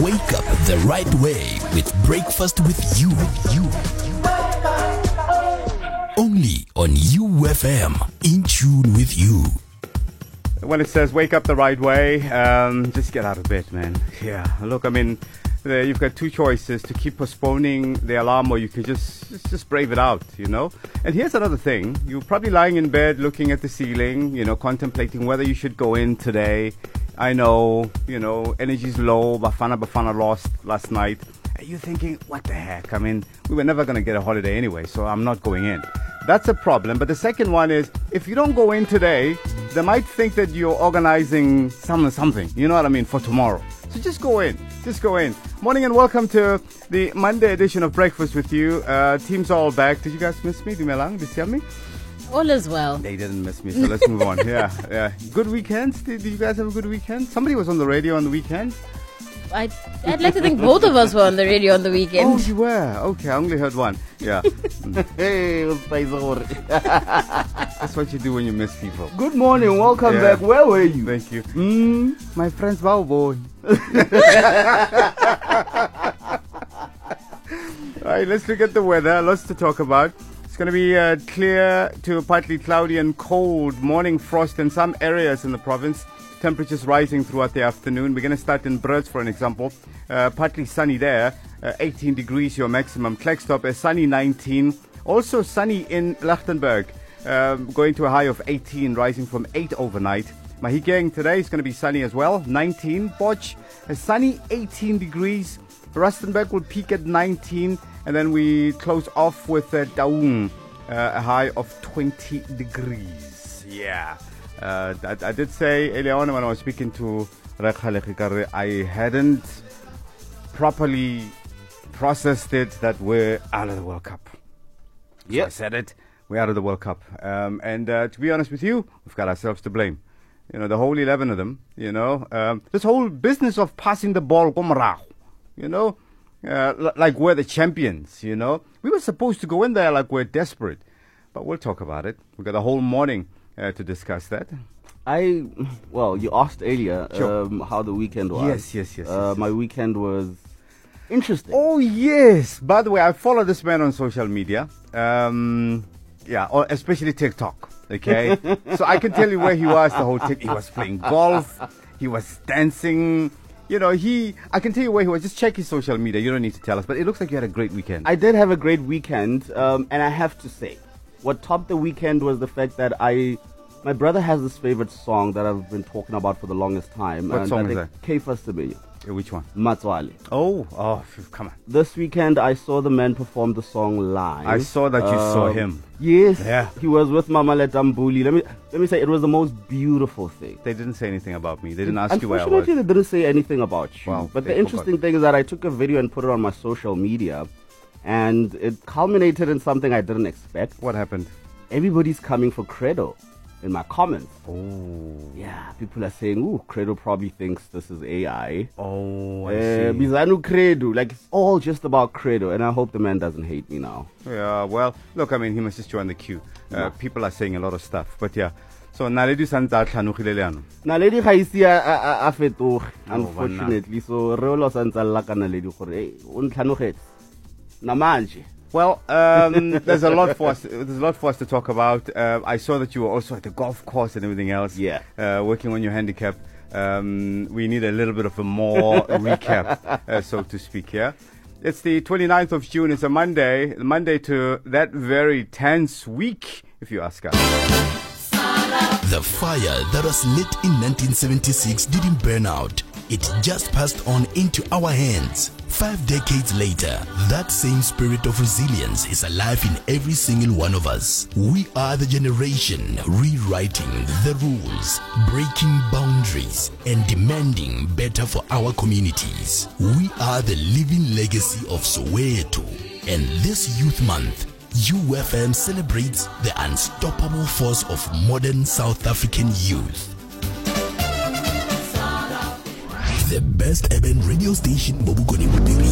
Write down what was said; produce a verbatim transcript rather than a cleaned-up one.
Wake up the right way with Breakfast with you. You. Only on U F M. In tune with you. When it says wake up the right way, um, just get out of bed, man. Yeah, look, I mean, there you've got two choices: to keep postponing the alarm, or you can just, just just brave it out, you know. And here's another thing: you're probably lying in bed, looking at the ceiling, you know, contemplating whether you should go in today. I know, you know, energy's low. Bafana Bafana lost last night. Are you thinking, what the heck? I mean, we were never going to get a holiday anyway, so I'm not going in. That's a problem. But the second one is, if you don't go in today, they might think that you're organizing some something, you know what I mean, for tomorrow. So just go in. Just go in. Morning and welcome to the Monday edition of Breakfast with You. Uh, team's all back. Did you guys miss me? Dumelang? Did you see me? All is well. They didn't miss me, so let's move on. Yeah, yeah. Good weekends? Did, did you guys have a good weekend? Somebody was on the radio on the weekend. I, I'd like to think both of us were on the radio on the weekend. Oh, you were? Okay, I only heard one. Yeah. Hey, That's what you do when you miss people. good morning, welcome Yeah. back. Where were you? Thank you. Mm, My friend's wow boy. All right, let's look at the weather. Lots to talk about. It's going to be uh, clear to partly cloudy and cold. Morning frost in some areas in the province. Temperatures rising throughout the afternoon. We're going to start in Brits, for an example. Uh, partly sunny there. Uh, eighteen degrees your maximum. Klerksdorp is sunny, nineteen. Also sunny in Lichtenburg. Um, going to a high of eighteen, rising from eight overnight. Mahikeng today is going to be sunny as well, nineteen. Potch, a sunny eighteen degrees. Rustenburg will peak at nineteen. And then we close off with uh, Taung, uh, a high of twenty degrees. Yeah. Uh, I, I did say earlier on when I was speaking to Rekha, I hadn't properly processed it that we're out of the World Cup. Yep. So I said it, we're out of the World Cup. Um, and uh, to be honest with you, we've got ourselves to blame. You know, the whole eleven of them, you know, um, this whole business of passing the ball, you know, uh, l- like we're the champions, you know. We were supposed to go in there like we're desperate. But we'll talk about it. We've got a whole morning Uh, to discuss that. I, well, you asked earlier Sure. um, how the weekend was. Yes, yes, yes, Uh, yes, my weekend was interesting. Oh, yes. By the way, I follow this man on social media. Um, yeah, or especially TikTok. Okay? So I can tell you where he was the whole tick. He was playing golf. He was dancing. You know, he, I can tell you where he was. Just check his social media. You don't need to tell us. But it looks like you had a great weekend. I did have a great weekend, um, and I have to say, what topped the weekend was the fact that I, my brother has this favorite song that I've been talking about for the longest time. What and song I is think that? Keifa Sibiya, Uh, Which one? Matswali. Oh, oh, phew, come on. This weekend, I saw the man perform the song live. I saw that you saw Um, him. Yes, Yeah. he was with Mama Letambuli. Let me let me say, it was the most beautiful thing. They didn't say anything about me. They didn't ask you where I was. Unfortunately, they didn't say anything about you. Wow, but they the interesting thing is that I took a video and put it on my social media, and it culminated in something I didn't expect. What happened? Everybody's coming for Credo in my comments. Oh. Yeah, people are saying, ooh, Credo probably thinks this is A I. Oh, I Uh, see. Bizanu Credo. Like, it's all just about Credo, and I hope the man doesn't hate me now. Yeah, well, look, I mean, he must just join the queue. Uh, people are saying a lot of stuff, but yeah. So, Naledi Santa Tlanukile Leano. Naledi ga ise a a- a fetoge, Oh, unfortunately. So re lo santse a lla ka Naledi gore hey, o ntlhanogetse. Na manje. Well, um, there's a lot for us. There's a lot for us to talk about. Uh, I saw that you were also at the golf course and everything else. Yeah. Uh, working on your handicap. Um, we need a little bit of a more recap, uh, so to speak. Yeah. It's the twenty-ninth of June. It's a Monday. Monday to that very tense week, if you ask us. The fire that was lit in nineteen seventy-six didn't burn out. It just passed on into our hands. Five decades later, that same spirit of resilience is alive in every single one of us. We are the generation rewriting the rules, breaking boundaries, and demanding better for our communities. We are the living legacy of Soweto. And this Youth Month, U F M celebrates the unstoppable force of modern South African youth. The best urban radio station, Bobukoni Buteri.